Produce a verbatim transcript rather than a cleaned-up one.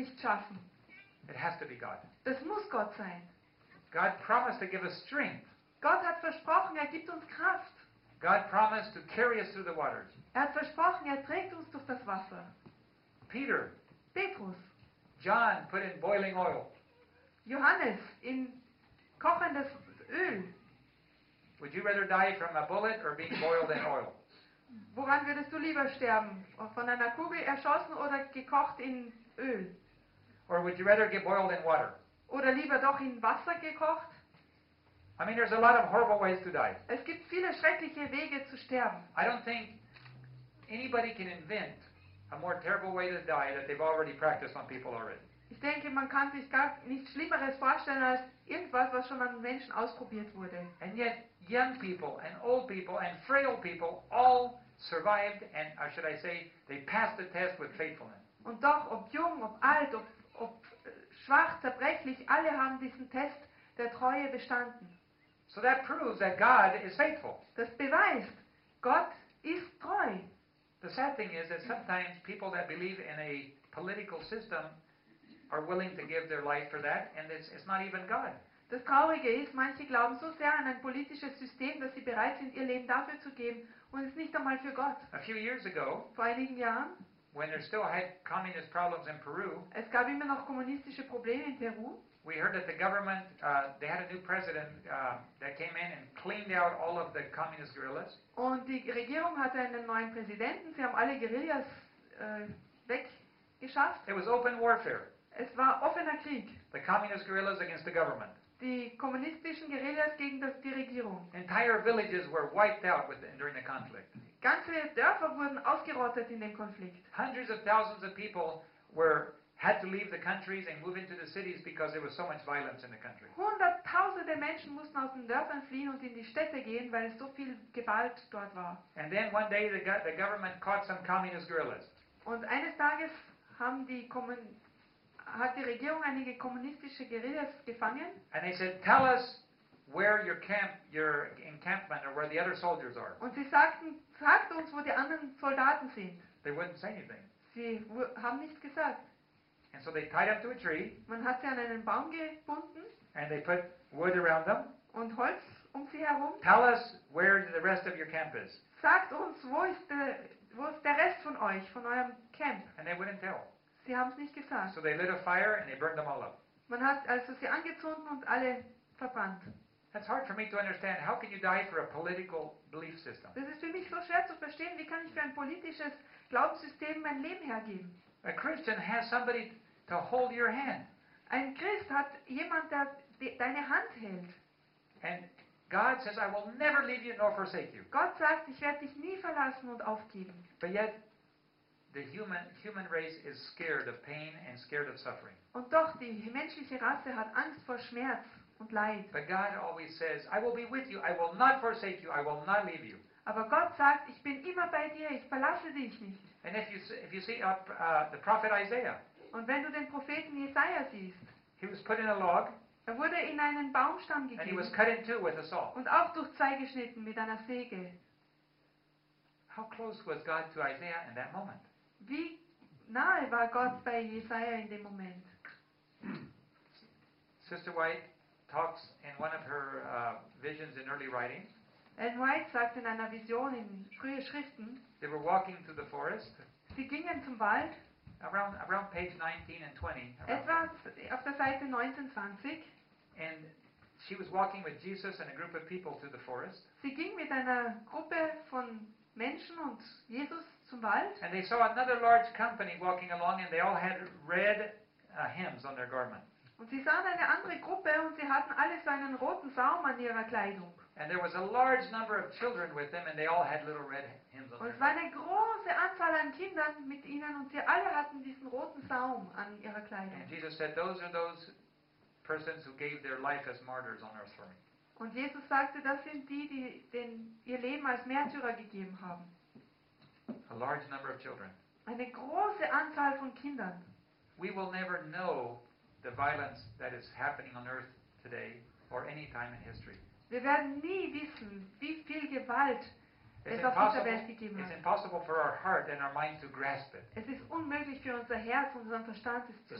nicht schaffen. It has to be God. Das muss Gott sein. God promised to give us strength. Gott hat versprochen, er gibt uns Kraft. God promised to carry us through the waters. Er hat versprochen, er trägt uns durch das Wasser. Peter, Petrus, John put in boiling oil. Johannes in kochendes Öl. Would you rather die from a bullet or being boiled in oil? Woran würdest du lieber sterben? Von einer Kugel erschossen oder gekocht in Öl? Or would you rather get boiled in water? Oder lieber doch in Wasser gekocht? I mean, there's a lot of horrible ways to die. Es gibt viele schreckliche Wege zu sterben. I don't think anybody can invent a more terrible way to die that they've already practiced on people already. Ich denke, man kann sich gar nichts Schlimmeres vorstellen als irgendwas, was schon an Menschen ausprobiert wurde. And yet, young people and old people and frail people all survived, and or should I say, they passed the test with faithfulness. Und doch, ob jung, ob alt, ob, ob schwach, zerbrechlich, alle haben diesen Test der Treue bestanden. So that proves that God is faithful. Das beweist, Gott ist treu. The sad thing is that sometimes people that believe in a political system are willing to give their life for that, and it's, it's not even God. Das Traurige ist, manche glauben so sehr an ein politisches System, dass sie bereit sind, ihr Leben dafür zu geben, und es ist nicht einmal für Gott. A few years ago, Vor einigen Jahren, when there still had communist problems in Peru, es gab immer noch kommunistische Probleme in Peru. we heard that the government, uh, they had a new president uh, that came in and cleaned out all of the communist guerrillas. Und die Regierung hatte einen neuen Präsidenten. Sie haben alle Guerillas äh, weggeschafft. It was open warfare. Es war offener Krieg. The communist guerrillas against the government. Die kommunistischen Guerillas gegen das, die Regierung. Entire villages were wiped out with, during the conflict. Ganze Dörfer wurden ausgerottet in dem Konflikt. Hundreds of thousands of people were had to leave the countries and move into the cities because there was so much violence in the country. Hunderttausende Menschen mussten aus den Dörfern fliehen und in die Städte gehen, weil es so viel Gewalt dort war. And then one day the, go- the government caught some communist guerrillas. Und eines Tages haben die Kommun hat die Regierung einige kommunistische Guerillas gefangen. And they said, tell us where your camp, your encampment, or where the other soldiers are. Und sie sagten, sagt uns, wo die anderen Soldaten sind. They wouldn't say anything. Sie wu- haben nichts gesagt. And so they tied them to a tree, Man hat sie an einen Baum gebunden and they put wood around them. und Holz um sie herum. Tell us where the rest of your camp is. Sagt uns, wo ist der, wo ist der Rest von euch, von eurem Camp? And they wouldn't tell. Sie haben es nicht gesagt. So they lit a fire and they burned them all up. Man hat also sie angezündet und alle verbrannt. That's hard for me to understand. How can you die for a political belief system? Das ist für mich so schwer zu verstehen. Wie kann ich für ein politisches Glaubenssystem mein Leben hergeben? A Christian has somebody to hold your hand. Ein Christ hat jemand, der de deine Hand hält. And God says, I will never leave you nor forsake you. Gott sagt, ich werde dich nie verlassen und aufgeben. But yet, the human, human race is scared of pain and scared of suffering. Und doch, die menschliche Rasse hat Angst vor Schmerz und Leid. But God always says, I will be with you. I will not forsake you. I will not leave you. Aber Gott sagt, ich bin immer bei dir, ich verlasse dich nicht. And if you, s- if you see uh, uh, the prophet Isaiah, Und wenn du den Propheten Jesaja siehst, he was put in a log er wurde in einen Baumstamm and he was gegeben cut in two with a saw. und auch durch zwei geschnitten mit einer Säge. How close was God to Isaiah in that moment? Wie nahe war Gott bei Jesaja in dem Moment? Sister White talks in one of her uh, visions in early writing. Ellen White sagt in einer Vision in frühe Schriften, They were walking through the forest sie gingen zum Wald, around around page nineteen and twenty. around etwa auf der Seite neunzehn zwanzig. there. And she was walking with Jesus and a group of people through the forest. Sie ging mit einer Gruppe von Menschen und Jesus zum Wald. And they saw another large company walking along, and they all had red uh, hymns on their garment. Und sie sahen eine andere Gruppe und sie hatten alle so einen roten Saum an ihrer Kleidung. And there was a large number of children with them, and they all had little red hymns on Und their es war garment. eine große Anzahl an Kindern mit ihnen und sie alle hatten diesen roten Saum an ihrer Kleidung. And Jesus said, those are those persons who gave their life as martyrs on earth for me. Und Jesus sagte, das sind die, die den, ihr Leben als Märtyrer gegeben haben. A large number of children. Eine große Anzahl von Kindern. We will never know the violence that is happening on earth today or any time in history. Wir werden nie wissen, wie viel Gewalt It's es auf dieser impossible, Welt gegeben it's hat. impossible for our heart and our mind to grasp it. Es ist unmöglich für unser Herz und unseren Verstand, es zu